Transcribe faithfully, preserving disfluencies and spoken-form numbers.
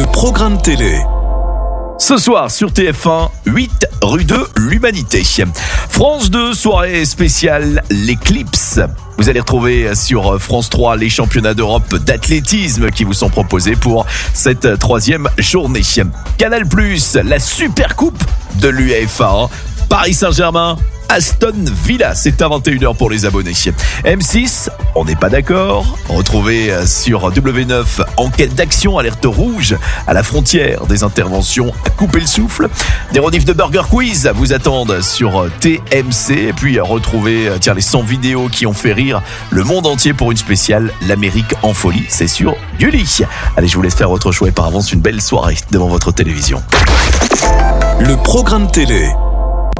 Le programme télé. Ce soir sur T F un, huit rue de l'Humanité. France deux, soirée spéciale, l'éclipse. Vous allez retrouver sur France trois les championnats d'Europe d'athlétisme qui vous sont proposés pour cette troisième journée. Canal plus, la super coupe de l'UEFA. Paris Saint-Germain, Aston Villa, c'est à vingt et une heures pour les abonnés. M six, on n'est pas d'accord. Retrouvez sur W neuf enquête d'action, alerte rouge à la frontière des interventions à couper le souffle. Des rediffs de Burger Quiz vous attendent sur T M C. Et puis retrouvez tiens, les cent vidéos qui ont fait rire le monde entier pour une spéciale l'Amérique en folie. C'est sur Gulli. Allez, je vous laisse faire votre choix et par avance une belle soirée devant votre télévision. Le programme télé.